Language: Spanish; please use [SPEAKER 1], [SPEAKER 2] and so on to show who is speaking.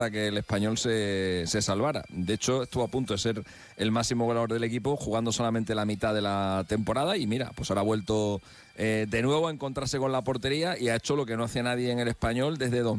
[SPEAKER 1] que el Español se salvara. De hecho, estuvo a punto de ser el máximo goleador del equipo, jugando solamente la mitad de la temporada, y mira, pues ahora ha vuelto de nuevo a encontrarse con la portería y ha hecho lo que no hacía nadie en el Español desde 2000.